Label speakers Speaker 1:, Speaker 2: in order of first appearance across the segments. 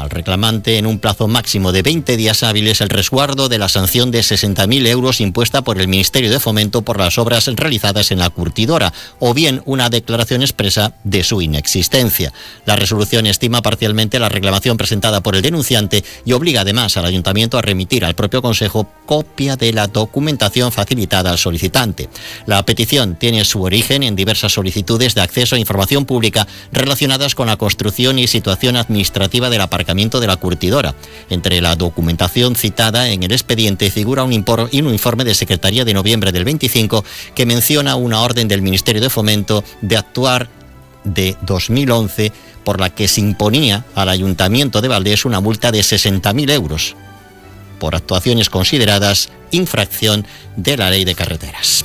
Speaker 1: al reclamante en un plazo máximo de 20 días hábiles el resguardo de la sanción de 60.000 euros impuesta por el Ministerio de Fomento por las obras realizadas en la curtidora, o bien una declaración expresa de su inexistencia. La resolución estima parcialmente la reclamación presentada por el denunciante y obliga además al Ayuntamiento a remitir al propio Consejo copia de la documentación facilitada al solicitante. La petición tiene su origen en diversas solicitudes de acceso a información pública relacionadas con la construcción y situación administrativa del aparcamiento de la curtidora. Entre la documentación citada en el expediente figura un informe de Secretaría de noviembre del 25 que menciona una orden del Ministerio de Fomento de actuar de 2011 por la que se imponía al Ayuntamiento de Valdés una multa de 60.000 euros por actuaciones consideradas infracción de la Ley de Carreteras.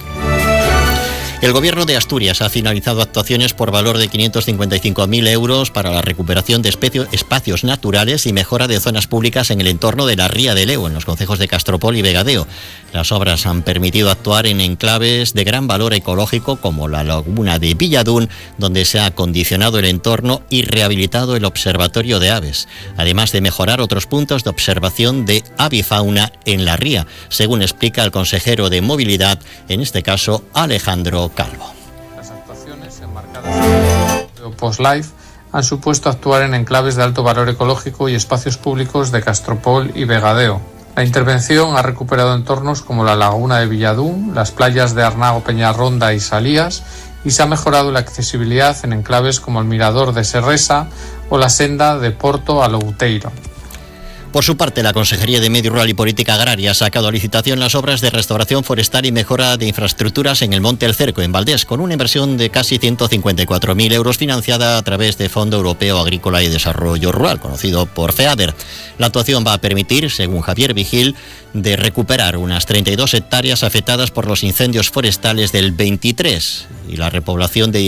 Speaker 1: El Gobierno de Asturias ha finalizado actuaciones por valor de 555.000 euros para la recuperación de espacios naturales y mejora de zonas públicas en el entorno de la Ría de Leo, en los concejos de Castropol y Vegadeo. Las obras han permitido actuar en enclaves de gran valor ecológico como la laguna de Villadún, donde se ha acondicionado el entorno y rehabilitado el observatorio de aves, además de mejorar otros puntos de observación de avifauna en la ría, según explica el consejero de Movilidad, en este caso Alejandro Calvo.
Speaker 2: Las actuaciones enmarcadas en el Post-Life han supuesto actuar en enclaves de alto valor ecológico y espacios públicos de Castropol y Vegadeo. La intervención ha recuperado entornos como la laguna de Villadún, las playas de Arnago, Peñarronda y Salías, y se ha mejorado la accesibilidad en enclaves como el Mirador de Serresa o la senda de Porto a Louteiro.
Speaker 1: Por su parte, la Consejería de Medio Rural y Política Agraria ha sacado a licitación las obras de restauración forestal y mejora de infraestructuras en el Monte El Cerco, en Valdés, con una inversión de casi 154.000 euros financiada a través de Fondo Europeo Agrícola y Desarrollo Rural, conocido por FEADER. La actuación va a permitir, según Javier Vigil, de recuperar unas 32 hectáreas afectadas por los incendios forestales del 23 y la repoblación de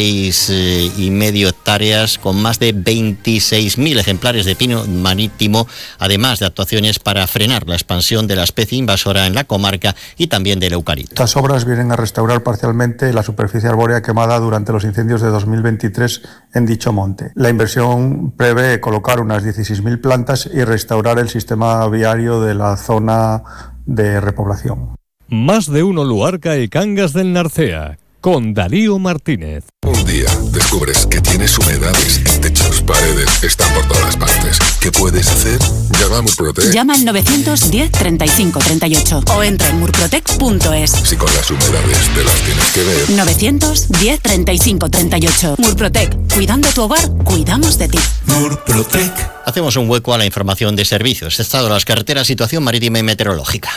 Speaker 1: 16,5 hectáreas con más de 26.000 ejemplares de pino marítimo, además de actuaciones para frenar la expansión de la especie invasora en la comarca y también del eucalipto.
Speaker 3: Estas obras vienen a restaurar parcialmente la superficie arbórea quemada durante los incendios de 2023 en dicho monte. La inversión prevé colocar unas 16.000 plantas y restaurar el sistema viario de la zona de repoblación.
Speaker 4: Más de uno Luarca y Cangas del Narcea, con Darío Martínez.
Speaker 5: Un día descubres que tienes humedades, techos, paredes, están por todas partes. ¿Qué puedes hacer? Llama a Murprotec.
Speaker 6: Llama al 910 35 38 o entra en murprotec.es.
Speaker 5: Si con las humedades te las tienes que ver.
Speaker 6: 910 35 38. Murprotec. Cuidando tu hogar, cuidamos de ti.
Speaker 1: Murprotec. Hacemos un hueco a la información de servicios, estado de las carreteras, situación marítima y meteorológica.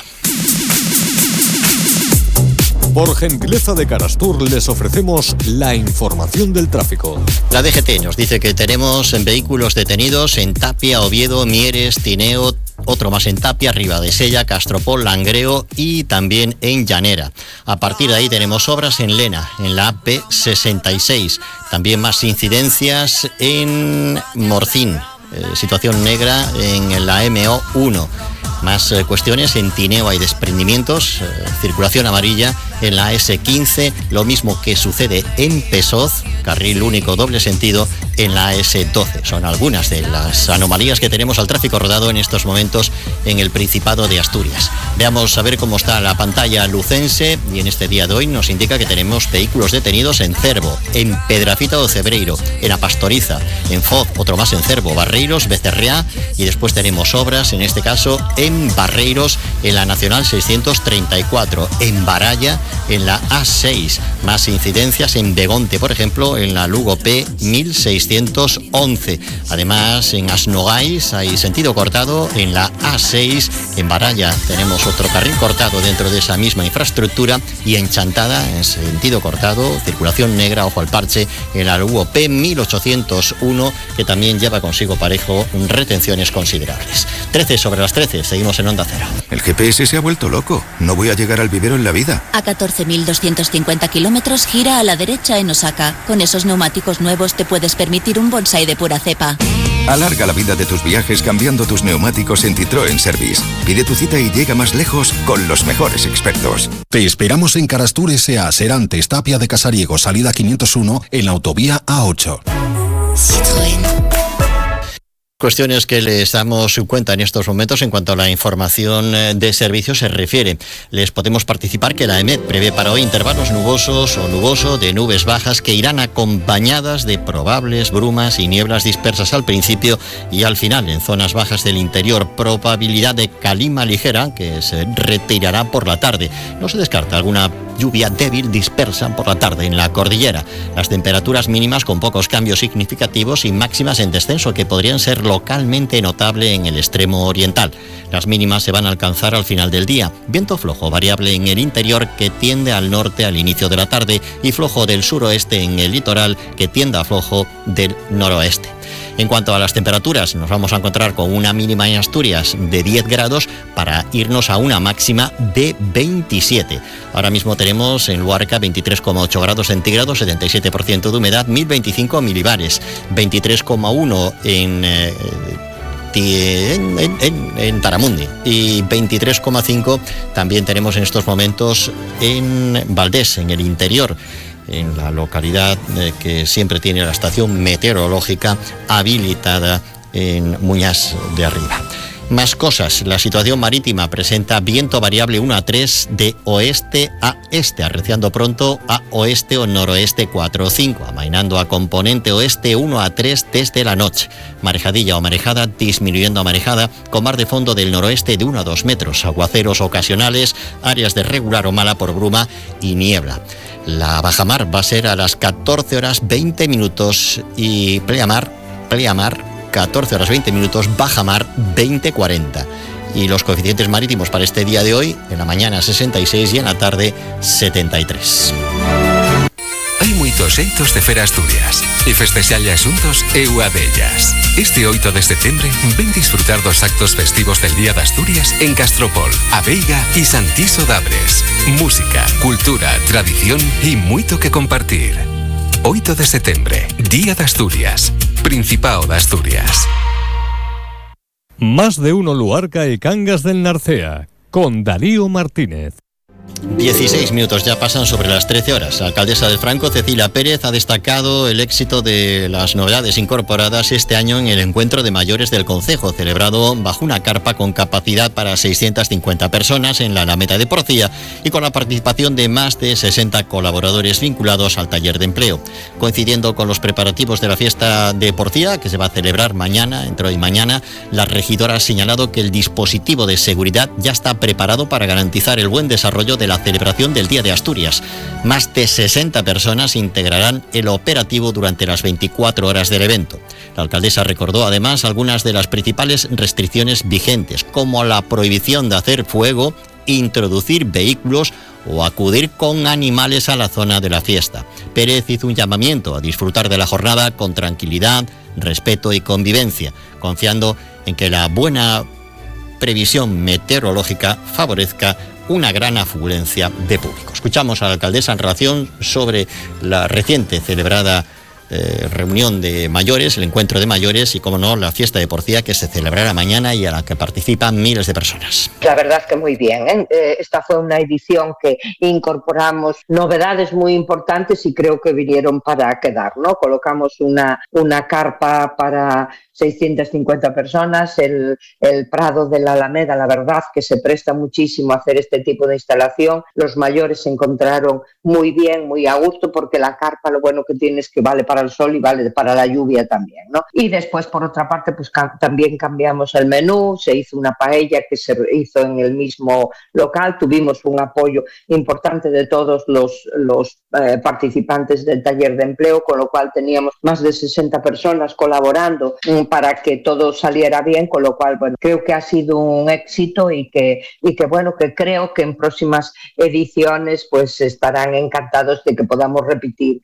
Speaker 4: Por gentileza de Carastur les ofrecemos la información del tráfico.
Speaker 1: La DGT nos dice que tenemos vehículos detenidos en Tapia, Oviedo, Mieres, Tineo, otro más en Tapia, Ribadesella, Castropol, Langreo y también en Llanera. A partir de ahí tenemos obras en Lena, en la AP66. También más incidencias en Morcín. Situación negra en la MO1. Más cuestiones en Tineo, hay desprendimientos, circulación amarilla en la S15, lo mismo que sucede en Pesoz, carril único doble sentido en la S12. Son algunas de las anomalías que tenemos al tráfico rodado en estos momentos en el Principado de Asturias. Veamos a ver cómo está la pantalla lucense y en este día de hoy nos indica que tenemos vehículos detenidos en Cervo, en Pedrafita o Cebreiro, en Apastoriza, en Foz, otro más en Cervo, Barreiros, Becerreá y después tenemos obras, en este caso en Barreiros, en la Nacional 634, en Baralla, en la A6, más incidencias en Begonte, por ejemplo, en la Lugo P 1611. Además, en Asnogais hay sentido cortado en la A6, en Baralla tenemos otro carril cortado dentro de esa misma infraestructura y en Chantada, en sentido cortado, circulación negra, ojo al parche, en la Lugo P 1801, que también lleva consigo parejo retenciones considerables. 13 sobre las 13, seguimos en Onda Cero.
Speaker 7: El GPS se ha vuelto loco, no voy a llegar al vivero en la vida.
Speaker 6: A 14.250 kilómetros gira a la derecha en Osaka. Con esos neumáticos nuevos te puedes permitir un Bonsai de pura cepa.
Speaker 7: Alarga la vida de tus viajes cambiando tus neumáticos en Citroën Service. Pide tu cita y llega más lejos con los mejores expertos.
Speaker 8: Te esperamos en Carastur S.A. Serantes, Tapia de Casariego, salida 501 en la autovía A8.
Speaker 6: Citroën.
Speaker 1: Cuestiones que les damos cuenta en estos momentos en cuanto a la información de servicios se refiere. Les podemos participar que la EMET prevé para hoy intervalos nubosos o nuboso de nubes bajas que irán acompañadas de probables brumas y nieblas dispersas al principio y al final en zonas bajas del interior. Probabilidad de calima ligera que se retirará por la tarde. No se descarta alguna lluvia débil dispersa por la tarde en la cordillera. Las temperaturas mínimas con pocos cambios significativos y máximas en descenso que podrían ser localmente notable en el extremo oriental. Las mínimas se van a alcanzar al final del día. Viento flojo variable en el interior que tiende al norte al inicio de la tarde y flojo del suroeste en el litoral que tiende a flojo del noroeste. En cuanto a las temperaturas, nos vamos a encontrar con una mínima en Asturias de 10 grados para irnos a una máxima de 27. Ahora mismo tenemos en Luarca 23,8 grados centígrados, 77% de humedad, 1025 milibares, 23,1 en Taramundi y 23,5 también tenemos en estos momentos en Valdés, en el interior, en la localidad que siempre tiene la estación meteorológica habilitada en Muñas de Arriba. Más cosas, la situación marítima presenta viento variable 1 a 3 de oeste a este, arreciando pronto a oeste o noroeste 4 o 5, amainando a componente oeste 1 a 3 desde la noche. Marejadilla o marejada disminuyendo a marejada, con mar de fondo del noroeste de 1 a 2 metros, aguaceros ocasionales, áreas de regular o mala por bruma y niebla. La bajamar va a ser a las 14 horas 20 minutos y pleamar 14 horas 20 minutos, bajamar 20:40. Y los coeficientes marítimos para este día de hoy, en la mañana 66 y en la tarde 73.
Speaker 9: Hai moitos xeitos de fer Asturias e festexalle asuntos é unha dellas. Este 8 de setembro ven disfrutar dos actos festivos del Día de Asturias en Castropol, A Veiga e Santiso d'Abres. Música, cultura, tradición e moito que compartir. 8 de setembro, Día de Asturias, Principado de Asturias.
Speaker 4: Más de uno Luarca y Cangas del Narcea, con Darío Martínez.
Speaker 1: 16 minutos ya pasan sobre las 13 horas. La alcaldesa del Franco, Cecilia Pérez, ha destacado el éxito de las novedades incorporadas este año en el encuentro de mayores del concejo, celebrado bajo una carpa con capacidad para 650 personas en la Alameda de Porcía y con la participación de más de 60 colaboradores vinculados al taller de empleo. Coincidiendo con los preparativos de la fiesta de Porcía, que se va a celebrar mañana, entre hoy y mañana, la regidora ha señalado que el dispositivo de seguridad ya está preparado para garantizar el buen desarrollo de la celebración del Día de Asturias. Más de 60 personas integrarán el operativo durante las 24 horas del evento. La alcaldesa recordó además algunas de las principales restricciones vigentes, como la prohibición de hacer fuego, introducir vehículos o acudir con animales a la zona de la fiesta. Pérez hizo un llamamiento a disfrutar de la jornada con tranquilidad, respeto y convivencia, confiando en que la buena previsión meteorológica favorezca una gran afluencia de público. Escuchamos a la alcaldesa en relación sobre la reciente celebrada reunión de mayores, el encuentro de mayores y, como no, la fiesta de Porcía que se celebrará mañana y a la que participan miles de personas.
Speaker 10: La verdad es que muy bien, ¿eh? Esta fue una edición que incorporamos novedades muy importantes y creo que vinieron para quedar, ¿no? Colocamos una carpa para 650 personas, el Prado de la Alameda, la verdad que se presta muchísimo a hacer este tipo de instalación. Los mayores se encontraron muy bien, muy a gusto, porque la carpa lo bueno que tiene es que vale para el sol y vale para la lluvia también, ¿no? Y después, por otra parte, pues también cambiamos el menú, se hizo una paella que se hizo en el mismo local, tuvimos un apoyo importante de todos los participantes del taller de empleo, con lo cual teníamos más de 60 personas colaborando para que todo saliera bien, con lo cual, bueno, creo que ha sido un éxito y que bueno, que creo que en próximas ediciones pues estarán encantados de que podamos repetir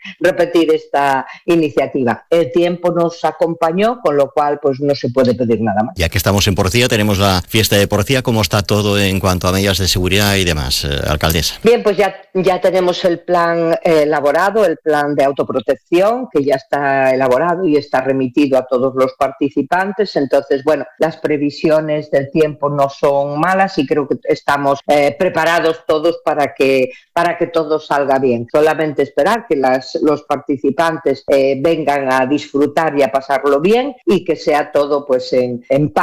Speaker 10: esta iniciativa. El tiempo nos acompañó, con lo cual pues no se puede pedir nada más.
Speaker 1: Ya que estamos en Porcía, tenemos la fiesta de Porcía. ¿Cómo está todo en cuanto a medidas de seguridad y demás, alcaldesa?
Speaker 10: Bien, pues ya tenemos el plan han elaborado el plan de autoprotección, que ya está elaborado y está remitido a todos los participantes. Entonces, bueno, las previsiones del tiempo no son malas y creo que estamos preparados todos para que todo salga bien. Solamente esperar que los participantes vengan a disfrutar y a pasarlo bien y que sea todo pues en paz